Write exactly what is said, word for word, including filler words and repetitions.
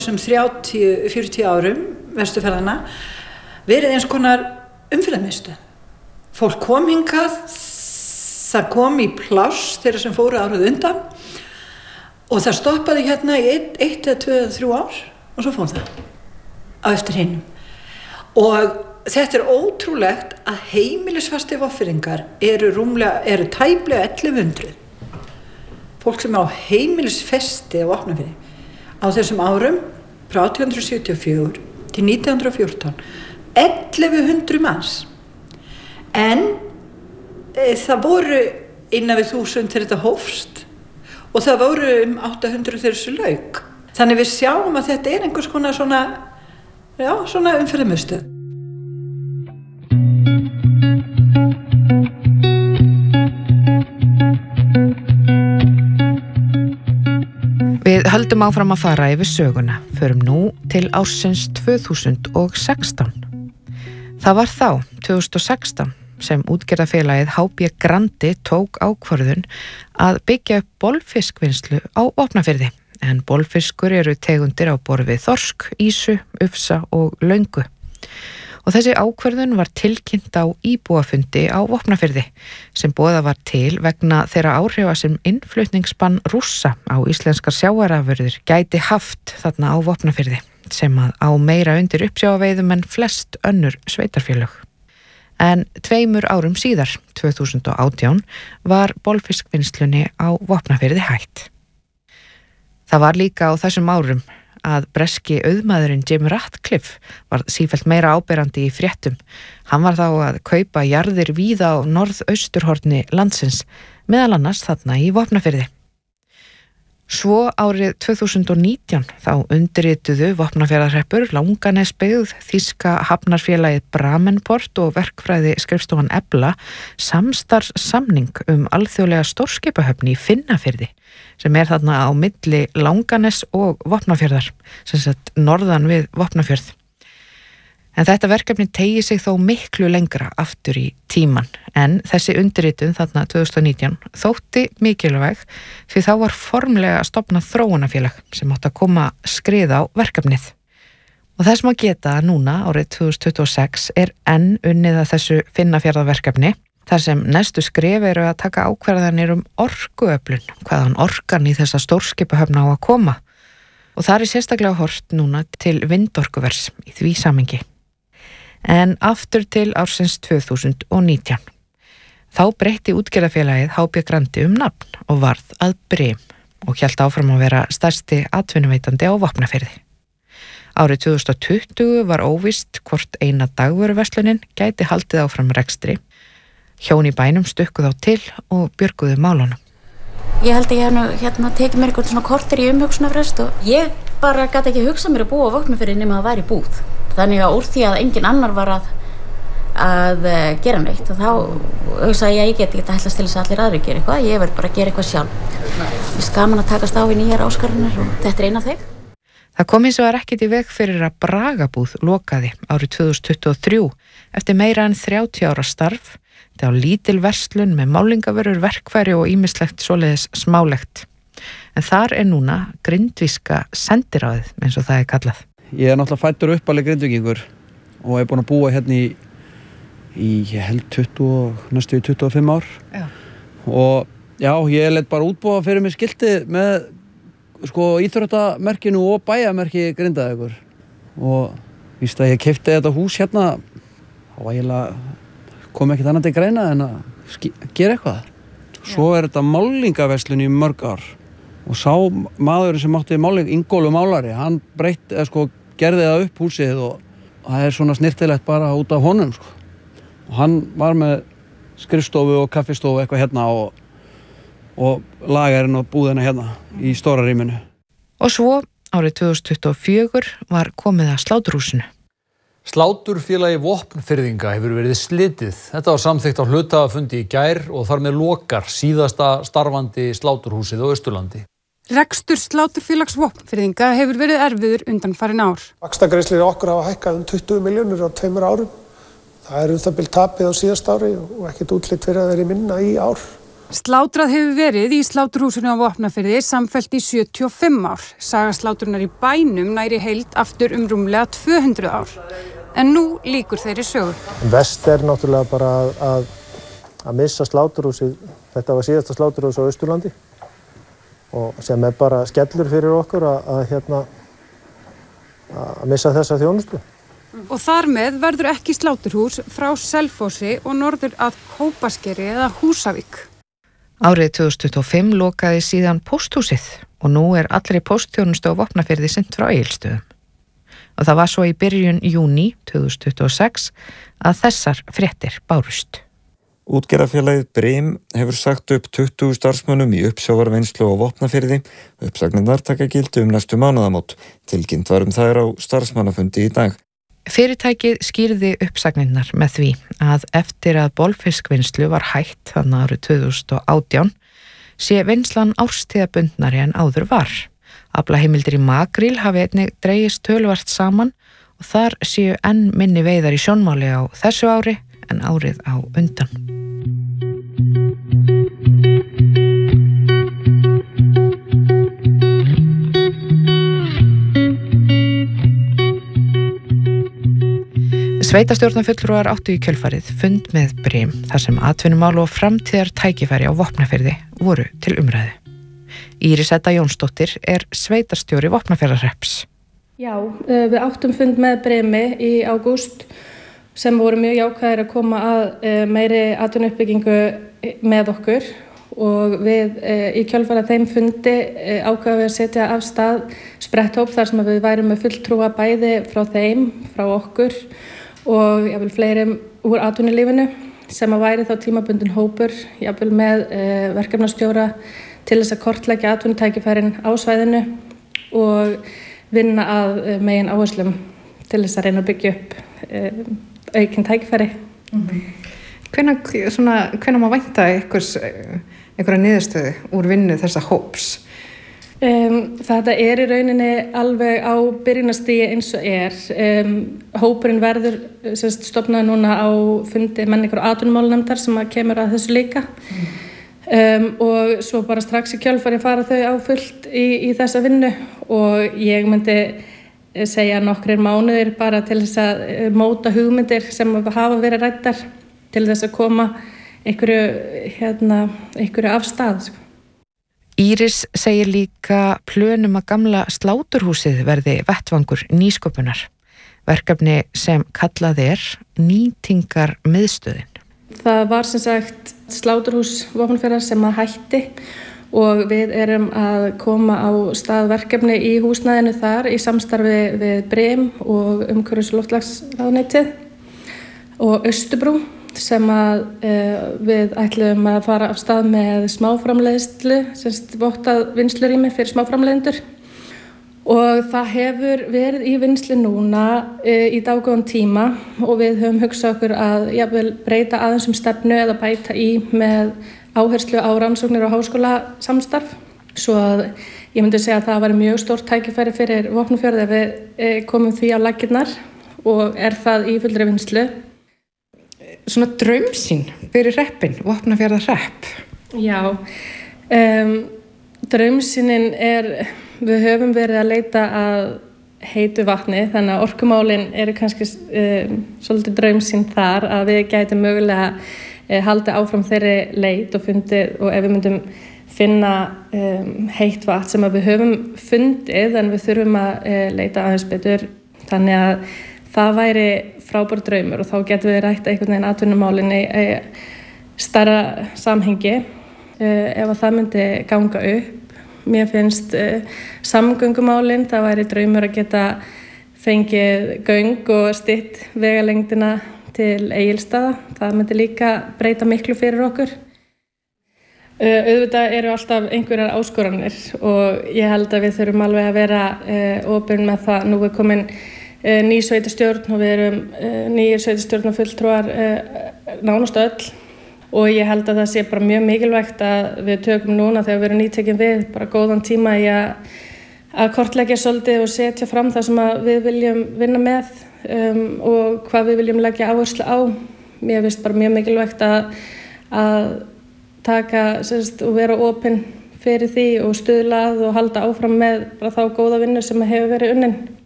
sem þrjátíu til fjörutíu árum vesturferðana verið eins konar umferðarmiðstöð. Fólk kom hingað, það kom í pláss þeirra sem fóru árið undan og það stoppaði hérna í eitt, eitt eða tvö eða þrjú ár og svo fór það á eftir hinum. Og þetta er ótrúlegt að heimilisfastir Vopnfirðingar eru rúmlega, eru tæplega ellefu hundruð. Fólk sem á heimilisfesti á Vopnafirði á þessum árum frá átján hundruð sjötíu og fjögur til nítján hundruð og fjórtán ellefu hundruð manns. En e, það voru innan við þúsund þegar þetta hófst og það voru um átta hundruð þegar þessu lauk. Þannig við sjáum að þetta er einhvers konar svona, já, svona umferðarmiðstöð. Við höldum áfram að fara yfir söguna, förum nú til ársins tvö þúsund og sextán. Það var þá, tvö þúsund og sextán, sem útgerðarfélagið H B Grandi tók ákvörðun að byggja upp bolfiskvinnslu á Vopnafirði, en bolfiskur eru tegundir á borð við þorsk, ýsu, ufsa og löngu. Og þessi ákvörðun var tilkynnt á íbúafundi á Vopnafirði sem boðað var til vegna þeirra áhrifa sem innflutningsbann Rússa á íslenskar sjávarafurðir gæti haft þarna á Vopnafirði sem að á meira undir uppsjávarveiðum en flest önnur sveitarfélög. En tveimur árum síðar, tvö þúsund og átján, var bolfiskvinnslunni á Vopnafirði hætt. Það var líka á þessum árum að breski auðmaðurinn Jim Ratcliffe var sífellt meira áberandi í fréttum. Hann var þá að kaupa jarðir víða á norðausturhorni landsins, meðal annars þarna í Vopnafirði. Svo árið tvö þúsund og nítján þá undirrituðu Vopnafjarðarhreppur, Langanesbyggð, þýska hafnarfélagið Bramenport og verkfræði skrifstofan Ebla samstarfssamning um alþjóðlega stórskipahöfn í Finnafirði sem er þarna á milli Langanes og Vopnafjarðar, sem sagt norðan við Vopnafjörð. En þetta verkefni tegi sig þó miklu lengra aftur í tíman, en þessi undirritun þarna tvö þúsund og nítján þótti mikilvæg því þá var formlega stofnað þróunarfélag sem átti að koma skrið á verkefnið. Og þess má geta að núna árið tvö þúsund tuttugu og sex er enn unnið að þessu Finnafjarðarverkefni, þar sem næstu skref eru að taka ákvarðanir um orkuöflun, hvaðan orkan í þessa stórskipahöfn á að koma. Og það er sérstaklega horft núna til vindorkuvers í því samhengi. En aftur til ársins tvö þúsund og nítján. Þá breytti útgerðarfélagið H B Grandi um nafn og varð að Brim og hélt áfram að vera stærsti atvinnuveitandi á Vopnafirði. Árið tvö þúsund og tuttugu var óvíst hvort eina dagvöruverslunin gæti haldið áfram rekstri. Hjón í bænum stukku þá til og björguðu málunum. Ég held að ég hef nú hérna tekið mér eitthvað svona korter í umhugsunarfrest og ég bara gat ekki hugsað mér að búa á Vopnafirði nema að það væri búð. Þannig að úr því að engin annar var að, að gera neitt og þá hugsaði ég að ég get ekki að hellast til þess að allir aðrir gera eitthvað. Ég verð bara að gera eitthvað sjálf. Ég er gaman að takast á við nýjar áskoranir og þetta er ein af þeim. Það kom eins og var ekkert í veg fyrir að Bragabúð lokaði árið tvö þúsund tuttugu og þrjú eftir meira en þrjátíu ára starf. Þetta á lítil verslun með málingavörur, verkfæri og ýmislegt svoleiðis smálegt. En þar er núna grindvíska sendiráðið, eins og það er kallað. Ég er náttúrulega fæddur upp alveg grindvíkingur og er búin að búa hérna í, í ég held tuttugu, næstu tuttugu og fimm ár. Já. Og já, ég let bara útbúa fyrir mig skiltið með sko íþróttamerkinu og bæjamerki Grindavíkur. Og víst að ég keypti þetta hús hérna, þá var ég kom ekkert annað til greina en að gera eitthvað. Svo er þetta málingaverslun í mörg ár og sá maðurinn sem átti máling, Ingólfur málari, hann breytt, eða sko gerði það upp húsið og það er svona snirtilegt bara út af honum sko. Og hann var með skrifstofu og kaffistofu eitthvað hérna og, og lagarinn og búðina hérna í stóra rýminu. Og svo árið tvö þúsund tuttugu og fjögur var komið að sláturhúsinu. Sláturfélagi Vopnfirðinga hefur verið slitið. Þetta var samþykkt á hluthafafundi í gær og þar með lokar síðasta starfandi sláturhúsið á Austurlandi. Rekstur sláturfélags Vopnfirðinga hefur verið erfiður undanfarin ár. Vaxtagreiðslur okkur hafa hækkað um tuttugu milljónir á tveimur árum. Það er um það bil tapið á síðasta ári og ekkert útlit fyrir að vera í minna í ár. Slátrað hefur verið í sláturhúsinu á Vopnafirði samfellt í sjötíu og fimm ár. Saga slátrunar í bænum næri heild aftur um rúmlega tvö hundruð ár. En nú lýkur þeirri sögu. Vest er náttúrulega bara að, að, að missa sláturhúsið. Þetta var síðasta sláturhús á Austurlandi og sem er bara skellur fyrir okkur að, að, hérna, að missa þessa þjónustu. Og þar með verður ekki sláturhús frá Selfossi og norður að Kópaskeri eða Húsavík. Árið tvö þúsund tuttugu og fimm lokaði síðan pósthúsið og nú er allri póstþjónustu á Vopnafirði sinnt frá Egilsstöðum. Og það var svo í byrjun júní tvö þúsund tuttugu og sex að þessar fréttir bárust. Útgerðarfélagið Brim hefur sagt upp tuttugu starfsmönnum í uppsjávarvinnslu á Vopnafirði. Uppsagnirnar taka gildi um næstu mánaðamót. Tilkynnt var um þær á starfsmannafundi í dag. Fyrirtækið skýrði uppsagnirnar með því að eftir að bolfiskvinnslu var hætt þannig árið tvö þúsund og átján sé vinnslan árstíðabundnari en áður var. Aflaheimildir í makríl hafi einnig dregist töluvert saman og þar séu enn minni veiðar í sjónmáli á þessu ári en árið á undan. Sveitarstjórnarfulltrúar áttu í kjölfarið fund með Brim þar sem atvinnumál og framtíðar tækifæri á Vopnafirði voru til umræðu. Íris Edda Jónsdóttir er sveitarstjóri Vopnafjarðarhrepps. Já, við áttum fund með Brimi í ágúst sem voru mjög jákvæðir að koma að meiri atvinnuuppbyggingu með okkur og við í kjölfarið þeim fundi ákveðum við að setja af stað spretthóp þar sem við værum með fulltrúa bæði frá þeim, frá okkur og jáfnvel fleiri úr atvinnulífinu sem að væri þá tímabundin hópur, jáfnvel með e, verkefnastjóra til þess að kortleggja atvinnutækifærin á svæðinu og vinna að e, megin áherslum til þess að reyna að byggja upp e, aukinn tækifæri. Mm-hmm. Hvenær, svona, hvenær má vænta einhvers, einhverja niðurstöðu úr vinnu þessa hóps? Um, þetta er í rauninni alveg á byrjunarstigi eins og er. Um, hópurinn verður semst, stofnað núna á fundi menningar og atvinnumálnefndar sem að kemur að þessu líka. Mm. Um, og svo bara strax í kjölfari fara þau á fullt í, í þessa vinnu og ég myndi segja nokkrir mánuðir bara til þess að móta hugmyndir sem hafa verið ræddar til þess að koma einhverju, hérna, einhverju af stað. Íris segir líka plönum að gamla sláturhúsið verði vettvangur nýsköpunar. Verkefni sem kallað er nýtingarmiðstöðin. Það var sem sagt sláturhús Vopnafjarðar sem að hætti og við erum að koma á stað verkefni í húsnæðinu þar í samstarfi við Brim og umhverfis- og loftslagsráðuneytið og Austurbrú sem að e, við ætlum að fara af stað með smáframleiðslu, semst vottað vinnslurými fyrir smáframleiðendur og það hefur verið í vinnslu núna e, í dágóðan tíma og við höfum hugsað okkur að jafnvel breyta aðeins um stefnu eða bæta í með áherslu á rannsóknir og háskólasamstarf svo að ég myndi segja að það var mjög stórt tækifæri fyrir Vopnafjörð ef við e, komum því á laggirnar og er það í fullri vinnslu. Svona draumsýn fyrir hreppin, Vopnafjarðarhrepp. Já, um, draumsýnin er, við höfum verið að leita að heitu vatni, þannig að orkumálin eru kannski um, svolítið draumsýn þar að við gætum mögulega uh, haldið áfram þeirri leit og fundið og ef við myndum finna um, heitt vatn sem að við höfum fundið en við þurfum að uh, leita aðeins betur, þannig að það væri frábær draumur og þá getum við rætt einhvern veginn atvinnumálin í stærra samhengi ef að það myndi ganga upp. Mér finnst samgöngumálin, það væri draumur að geta fengið göng og stytt vegalengdina til Egilsstaða. Það myndi líka breyta miklu fyrir okkur. Auðvitað eru alltaf einhverjar áskoranir og ég held að við þurfum alveg að vera opin með það. Nú er komin ný sveitarstjórn og við erum nýjir sveitarstjórnarfulltrúar nánast öll og ég held að það sé bara mjög mikilvægt að við tökum núna þegar við erum nýtekin við bara góðan tíma í að, að kortleggja svolítið og setja fram það sem við viljum vinna með um, og hvað við viljum leggja áherslu á. Mér finnst bara mjög mikilvægt að, að taka sérst, og vera opinn fyrir því og stuðla að og halda áfram með bara þá góða vinnu sem hefur verið unnin.